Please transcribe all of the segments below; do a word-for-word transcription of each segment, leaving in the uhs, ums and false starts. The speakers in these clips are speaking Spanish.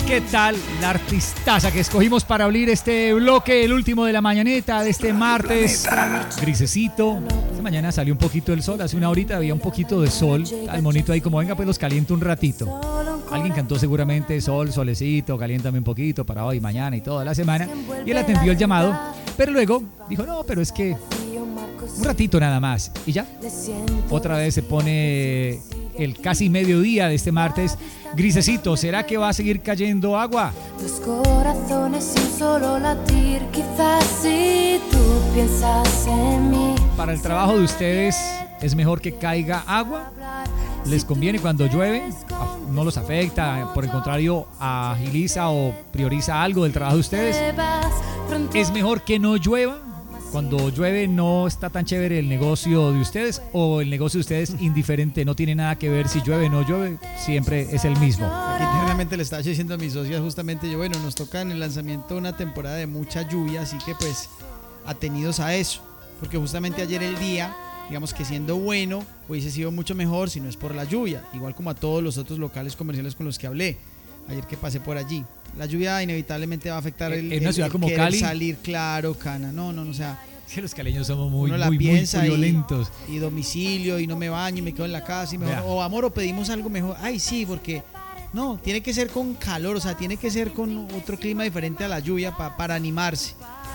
¿Qué tal la artistaza que escogimos para abrir este bloque, el último de la mañaneta de este martes? Grisecito. Esta mañana salió un poquito el sol, hace una horita había un poquito de sol. El monito ahí como, venga, pues los caliento un ratito. Alguien cantó seguramente sol, solecito, caliéntame un poquito para hoy, mañana y toda la semana. Y él atendió el llamado, pero luego dijo, no, pero es que un ratito nada más. Y ya, otra vez se pone el casi mediodía de este martes. Grisecito, ¿será que va a seguir cayendo agua? Dos corazones sin solo latir, quizás si tú piensas en mí. Para el trabajo de ustedes, ¿es mejor que caiga agua? ¿Les conviene cuando llueve? ¿No los afecta? Por el contrario, ¿agiliza o prioriza algo del trabajo de ustedes? ¿Es mejor que no llueva? Cuando llueve, ¿no está tan chévere el negocio de ustedes? ¿O el negocio de ustedes indiferente? No tiene nada que ver si llueve o no llueve, siempre es el mismo. Aquí internamente le estaba diciendo a mis socias justamente yo, bueno, nos toca en el lanzamiento una temporada de mucha lluvia, así que pues atenidos a eso, porque justamente ayer el día, digamos que siendo bueno, hubiese sido mucho mejor si no es por la lluvia, igual como a todos los otros locales comerciales con los que hablé ayer que pasé por allí. La lluvia inevitablemente va a afectar el, en una el, ciudad el como querer Cali salir, claro, Cana, no, no, no, o sea, es que los caleños somos muy, uno la muy, muy piensa violentos. Y, y domicilio, y no me baño, y me quedo en la casa, y mejor, o amor, o pedimos algo mejor. Ay, sí, porque no, tiene que ser con calor, o sea, tiene que ser con otro clima diferente a la lluvia pa, para animarse.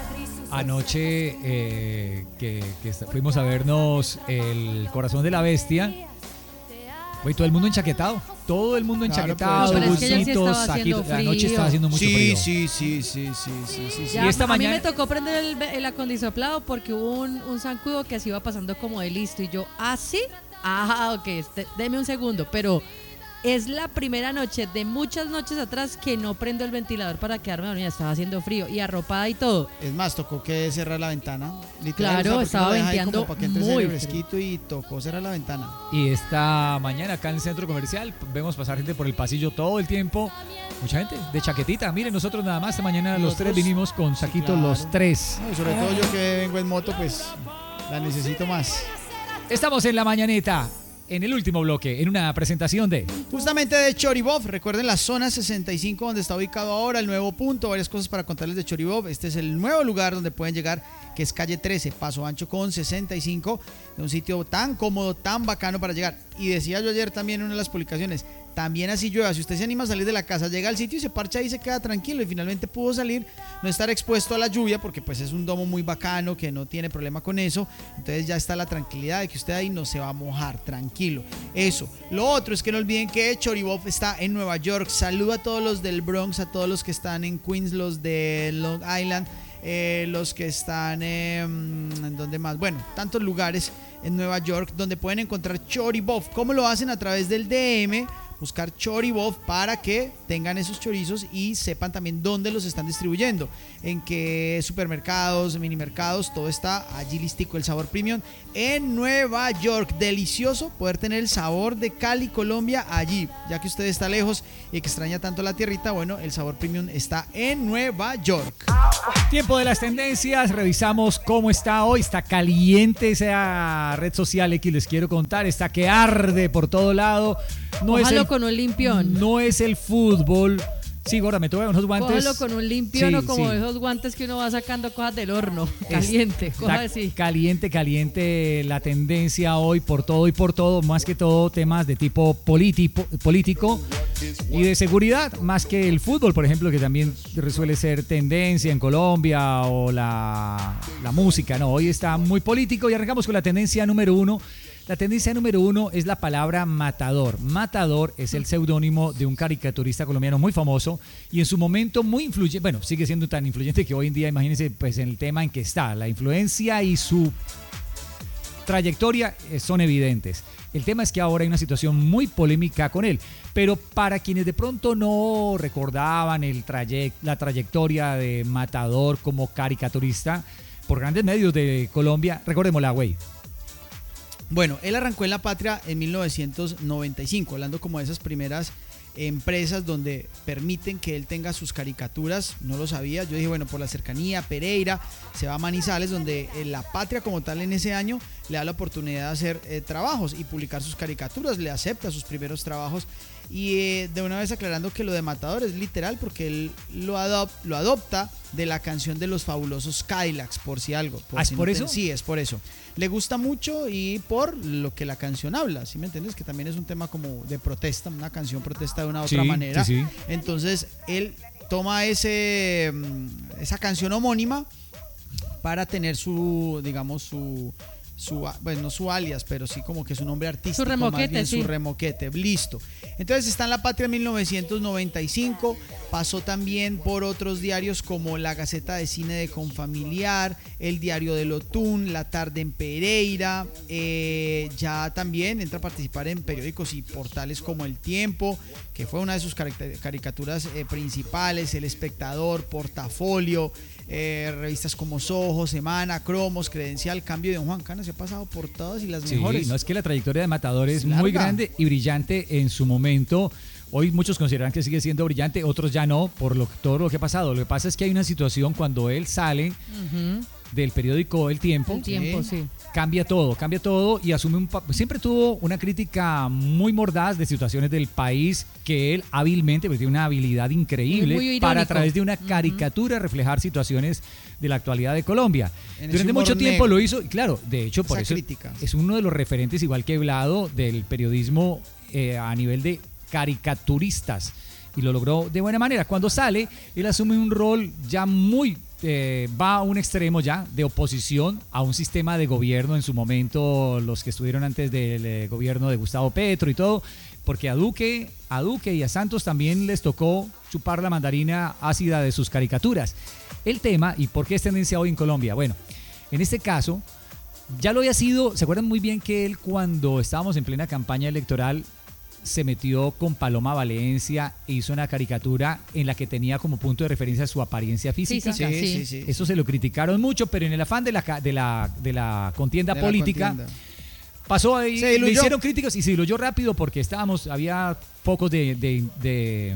Anoche eh, que, que fuimos a vernos El Corazón de la Bestia, hoy todo el mundo enchaquetado, todo el mundo enchaquetado, claro, bucitos, es que sí saquitos. frío. Anoche estaba haciendo mucho sí, frío. Sí, sí, sí, sí, sí, sí, sí. Ya, Y esta a mañana... mí me tocó prender el, el acondicionado porque hubo un, un zancudo que se iba pasando como de listo y yo, ¿ah, sí? Ah, ok, este, deme un segundo, pero es la primera noche de muchas noches atrás que no prendo el ventilador para quedarme dormida, estaba haciendo frío y arropada y todo. Es más, tocó que cerrar la ventana. Literal, Claro, o sea, estaba uno deja ahí venteando como para que entre muy ese fresquito y tocó cerrar la ventana. Y esta mañana acá en el centro comercial vemos pasar gente por el pasillo todo el tiempo. Mucha gente de chaquetita. Miren, nosotros nada más esta mañana los tres vinimos con saquitos, sí, claro, los tres. No, y sobre todo yo que vengo en moto, pues la necesito más. Estamos en la mañaneta, en el último bloque, en una presentación de... Justamente de Choribov, recuerden la zona sesenta y cinco donde está ubicado ahora el nuevo punto, varias cosas para contarles de Choribov. Este es el nuevo lugar donde pueden llegar, que es calle trece, Paso Ancho con sesenta y cinco, de un sitio tan cómodo, tan bacano para llegar. Y decía yo ayer también en una de las publicaciones, también así llueva, si usted se anima a salir de la casa, llega al sitio y se parcha ahí y se queda tranquilo y finalmente pudo salir, no estar expuesto a la lluvia porque pues es un domo muy bacano que no tiene problema con eso, entonces ya está la tranquilidad de que usted ahí no se va a mojar, tranquilo. Eso. Lo otro es que no olviden que Choribov está en Nueva York. Saludo a todos los del Bronx, a todos los que están en Queens, los de Long Island, eh, los que están eh, en donde más, bueno, tantos lugares en Nueva York donde pueden encontrar Choribov. ¿Cómo lo hacen? A través del D M, buscar Choribov para que tengan esos chorizos y sepan también dónde los están distribuyendo, en qué supermercados, minimercados, todo está allí listico. El sabor premium en Nueva York, delicioso poder tener el sabor de Cali, Colombia allí, ya que usted está lejos y que extraña tanto la tierrita. Bueno, el sabor premium está en Nueva York. Tiempo de las tendencias, revisamos cómo está hoy. Está caliente esa red social X, les quiero contar, está que arde por todo lado. No Ojalá es el, con un limpión. No es el fútbol. Sí, Gorda, me tuve unos guantes. Cójalo con un limpión, sí, o como sí. esos guantes que uno va sacando cosas del horno. Caliente, cosas así. Caliente, caliente la tendencia hoy por todo y por todo. Más que todo temas de tipo político, político y de seguridad. Más que el fútbol, por ejemplo, que también suele ser tendencia en Colombia, o la, la música. No, hoy está muy político y arrancamos con la tendencia número uno. La tendencia número uno es la palabra matador. Matador es el seudónimo de un caricaturista colombiano muy famoso y en su momento muy influyente. Bueno, sigue siendo tan influyente que hoy en día, imagínense, pues en el tema en que está. La influencia y su trayectoria son evidentes. El tema es que ahora hay una situación muy polémica con él. Pero para quienes de pronto no recordaban el trayect- la trayectoria de Matador como caricaturista por grandes medios de Colombia, recordémosla, güey. Bueno, él arrancó en La Patria en mil novecientos noventa y cinco, hablando como de esas primeras empresas donde permiten que él tenga sus caricaturas. No lo sabía, yo dije, bueno, por la cercanía, Pereira, se va a Manizales, donde La Patria como tal en ese año le da la oportunidad de hacer eh, trabajos y publicar sus caricaturas, le acepta sus primeros trabajos Y eh, de una vez aclarando que lo de Matador es literal porque él lo, adop lo adopta de la canción de los Fabulosos Cadillacs, por si algo. Por ¿Ah, si es por no eso? Te, sí, es por eso. Le gusta mucho y por lo que la canción habla, ¿sí me entiendes? Que también es un tema como de protesta, una canción protesta de una u otra Sí, manera. sí, sí. Entonces él toma ese, esa canción homónima para tener su, digamos, su... su, bueno, no su alias, pero sí como que su nombre artístico, Su remoquete, más bien sí. su remoquete, listo. Entonces está en La Patria en mil novecientos noventa y cinco, pasó también por otros diarios como La Gaceta de Cine de Confamiliar, El Diario del Otún, La Tarde en Pereira, eh, ya también entra a participar en periódicos y portales como El Tiempo, que fue una de sus caricaturas eh, principales, El Espectador, Portafolio, Eh, revistas como Soho, Semana, Cromos, Credencial, Cambio. De Don Juan Cana se ha pasado por todas y las Sí, mejores. no es que la trayectoria de Matador es, Es muy larga. grande y brillante en su momento. Hoy muchos consideran que sigue siendo brillante, otros ya no, por lo, todo lo que ha pasado. Lo que pasa es que hay una situación cuando él sale Ujú. del periódico El Tiempo, El tiempo, sí. cambia todo, cambia todo y asume un papel. Siempre tuvo una crítica muy mordaz de situaciones del país que él hábilmente, porque tiene una habilidad increíble Muy irónico. para a través de una caricatura reflejar situaciones de la actualidad de Colombia. En ese Durante humor mucho tiempo negro. lo hizo, y claro, de hecho por Esa eso crítica. es uno de los referentes, igual que Blado, del periodismo eh, a nivel de caricaturistas y lo logró de buena manera. Cuando sale, él asume un rol ya muy Eh, va a un extremo ya de oposición a un sistema de gobierno en su momento, los que estuvieron antes del eh, gobierno de Gustavo Petro y todo, porque a Duque, a Duque y a Santos también les tocó chupar la mandarina ácida de sus caricaturas. El tema, y por qué es tendencia hoy en Colombia, bueno, en este caso, ya lo había sido, ¿se acuerdan muy bien que él cuando estábamos en plena campaña electoral se metió con Paloma Valencia e hizo una caricatura en la que tenía como punto de referencia su apariencia física? Sí, Sí, sí, sí. Eso se lo criticaron mucho, pero en el afán de la, ca- de la, de la contienda De la política, contienda. pasó ahí, Se le diluyó. hicieron críticas y se diluyó rápido porque estábamos, había focos de, de, de,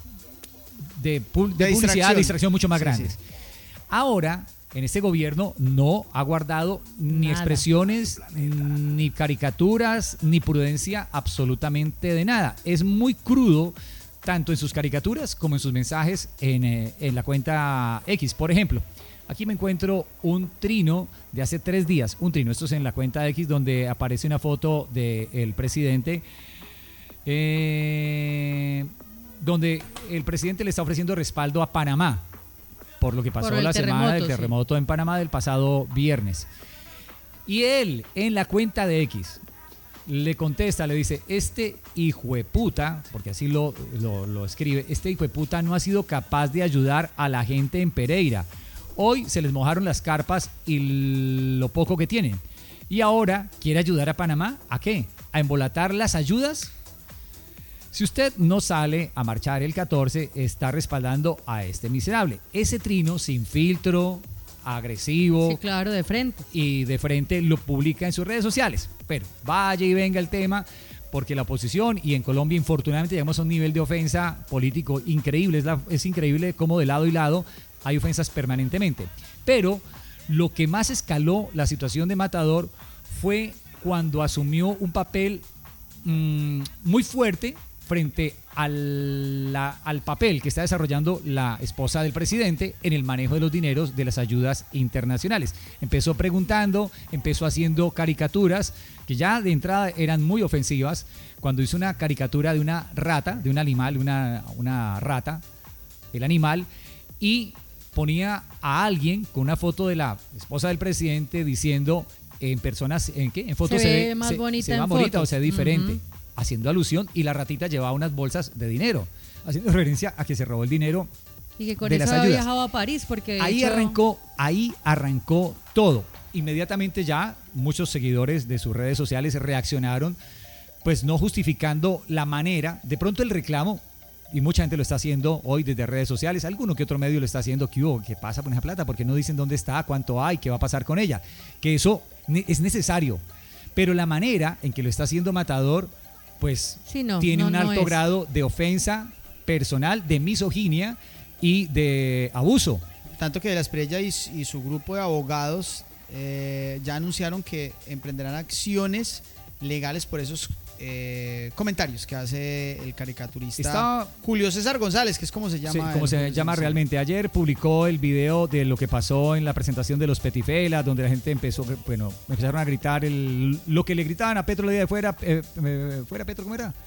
de pu- de De publicidad, distracción. de distracción mucho más Sí, grandes. sí. Ahora, en este gobierno no ha guardado ni Nada. expresiones, ni caricaturas, ni prudencia absolutamente de nada. Es muy crudo, tanto en sus caricaturas como en sus mensajes en, eh, en la cuenta X. Por ejemplo, aquí me encuentro un trino de hace tres días. Un trino, esto es en la cuenta X, donde aparece una foto del presidente, eh, donde el presidente le está ofreciendo respaldo a Panamá por lo que pasó Por el la semana del terremoto, sí. terremoto en Panamá del pasado viernes. Y él, en la cuenta de X, le contesta, le dice, este hijo de puta, porque así lo, lo, lo escribe, este hijo de puta no ha sido capaz de ayudar a la gente en Pereira. Hoy se les mojaron las carpas y lo poco que tienen. Y ahora quiere ayudar a Panamá, ¿a qué? ¿A embolatar las ayudas? Si usted no sale a marchar el catorce, está respaldando a este miserable. Ese trino sin filtro, agresivo Sí, claro, de frente. y de frente lo publica en sus redes sociales. Pero vaya y venga el tema, porque la oposición y en Colombia infortunadamente llegamos a un nivel de ofensa político increíble. Es, la- es increíble cómo de lado y lado hay ofensas permanentemente. Pero lo que más escaló la situación de Matador fue cuando asumió un papel mm, muy fuerte frente al, la- al papel que está desarrollando la esposa del presidente en el manejo de los dineros de las ayudas internacionales. Empezó preguntando, empezó haciendo caricaturas que ya de entrada eran muy ofensivas. Cuando hizo una caricatura de una rata, de un animal, una, una rata, el animal, y ponía a alguien con una foto de la esposa del presidente diciendo en personas, ¿en qué? En fotos Se se, ve ve más bonita se ve en más bonita o fotos. se ve diferente, Ujú. haciendo alusión, y la ratita llevaba unas bolsas de dinero, haciendo referencia a que se robó el dinero. Y que con De eso las había ayudas. viajado a París porque de Ahí hecho, arrancó, ahí arrancó todo. Inmediatamente ya muchos seguidores de sus redes sociales reaccionaron, pues no justificando la manera, de pronto el reclamo, y mucha gente lo está haciendo hoy desde redes sociales, alguno que otro medio lo está haciendo, ¿qué hubo? ¿Qué pasa con esa plata? ¿Por qué no dicen dónde está? ¿Cuánto hay? ¿Qué va a pasar con ella? Que eso ne- es necesario, pero la manera en que lo está haciendo Matador, pues Sí, no, tiene no, un no alto es. grado de ofensa personal, de misoginia y de abuso. Tanto que de la Espriella y, y su grupo de abogados eh, ya anunciaron que emprenderán acciones legales por esos eh, comentarios que hace el caricaturista Está- Julio César González, que es como se Sí, llama. como el- se llama sí. realmente. Ayer publicó el video de lo que pasó en la presentación de los Petifelas, donde la gente empezó, bueno, empezaron a gritar el, lo que le gritaban a Petro el día de fuera, eh, eh, fuera Petro, ¿cómo era?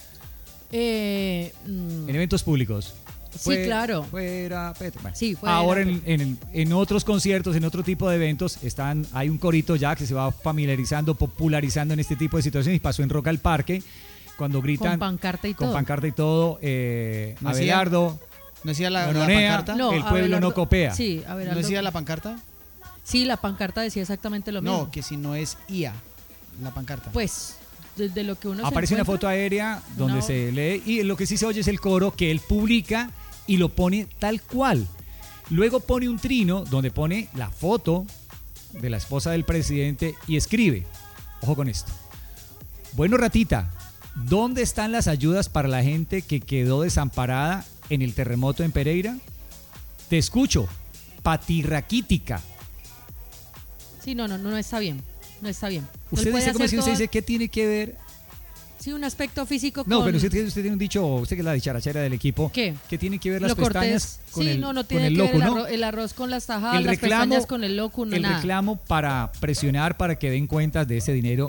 Eh, mm, En eventos públicos. Sí, claro. Fuera Petro. Bueno, Sí, fuera ahora en, Petro. en, en otros conciertos, en otro tipo de eventos, están, hay un corito ya que se va familiarizando, popularizando en este tipo de situaciones y pasó en Rock al Parque, cuando gritan con pancarta y con todo. pancarta y todo, eh, ¿No decía- Abelardo, ¿No decía la, la Nononea, pancarta? No, el pueblo no Abelardo- copea. Sí, ¿No Abelardo- decía la pancarta? Sí, la pancarta decía exactamente lo mismo. No, que si no es I A, la pancarta. Pues, de, de lo que uno se Aparece una encuentra- foto aérea donde No. se lee y lo que sí se oye es el coro que él publica y lo pone tal cual. Luego pone un trino donde pone la foto de la esposa del presidente y escribe, ojo con esto, bueno ratita, ¿dónde están las ayudas para la gente que quedó desamparada en el terremoto en Pereira? Te escucho, patirraquítica. Sí, no, no, no está bien. No está bien. Él Usted puede dice, como hacer si usted todo- dice, ¿qué tiene que ver? Sí, un aspecto físico No, con... pero usted, usted tiene un dicho, usted que es la dicharachera del equipo, ¿Qué? que tiene que ver las lo pestañas cortés. con Sí, el, no, no con tiene el que loco, ver el, ¿no? arroz, el arroz con las tajadas, El las reclamo, pestañas con el loco, no el nada. reclamo para presionar para que den cuentas de ese dinero.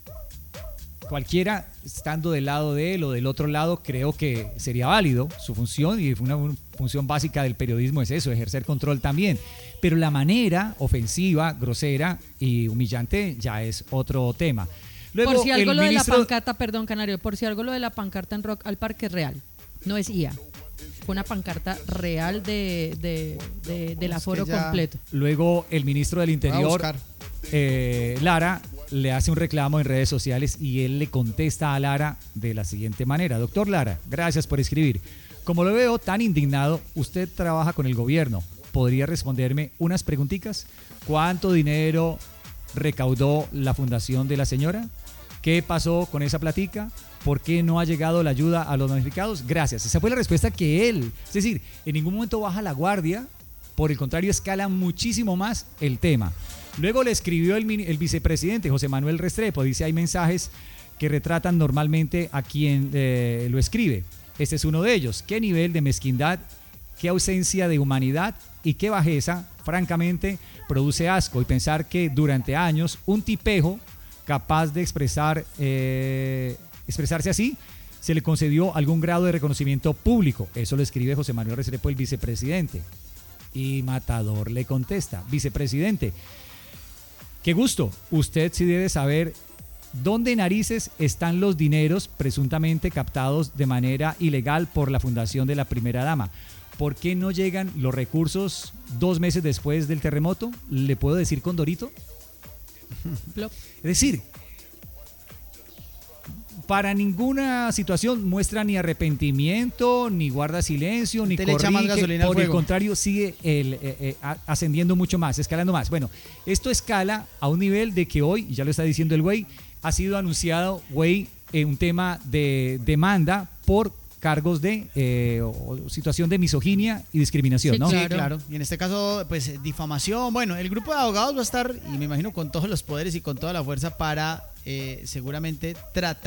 Cualquiera, estando del lado de él o del otro lado, creo que sería válido su función, y una, una función básica del periodismo es eso, ejercer control también. Pero la manera ofensiva, grosera y humillante ya es otro tema. Luego, por si algo el lo de la ministro- pancarta, perdón, Canario, por si algo lo de la pancarta en Rock al Parque es real, no es I A. Fue una pancarta real de, de, de- del Es aforo que ya- completo. Luego el ministro del Voy a Interior, buscar. eh, Lara, le hace un reclamo en redes sociales y él le contesta a Lara de la siguiente manera. Doctor Lara, gracias por escribir. Como lo veo tan indignado, usted trabaja con el gobierno. ¿Podría responderme unas preguntitas? ¿Cuánto dinero recaudó la fundación de la señora? ¿Qué pasó con esa platica? ¿Por qué no ha llegado la ayuda a los damnificados? Gracias. Esa fue la respuesta que él, es decir, en ningún momento baja la guardia, por el contrario, escala muchísimo más el tema. Luego le escribió el, mini- el vicepresidente José Manuel Restrepo, dice, hay mensajes que retratan normalmente a quien eh, lo escribe. Este es uno de ellos. ¿Qué nivel de mezquindad, qué ausencia de humanidad y qué bajeza, francamente, produce asco? Y pensar que durante años un tipejo capaz de expresar, eh, expresarse así, se le concedió algún grado de reconocimiento público. Eso lo escribe José Manuel Restrepo, el vicepresidente. Y Matador le contesta, vicepresidente, qué gusto, usted sí debe saber dónde narices están los dineros presuntamente captados de manera ilegal por la fundación de la primera dama. ¿Por qué no llegan los recursos dos meses después del terremoto? ¿Le puedo decir Condorito? Plop. Es decir, para ninguna situación muestra ni arrepentimiento, ni guarda silencio, ni Usted le echa más corrige. gasolina al Por el fuego. contrario, sigue el, eh, eh, a- ascendiendo mucho más, escalando más. Bueno, esto escala a un nivel de que hoy, ya lo está diciendo el güey, ha sido anunciado, güey, eh, un tema de demanda por cargos de eh, o situación de misoginia y discriminación, Sí, ¿no? Sí, Claro. claro. Y en este caso, pues eh, difamación. Bueno, el grupo de abogados va a estar, y me imagino con todos los poderes y con toda la fuerza para eh, seguramente tratar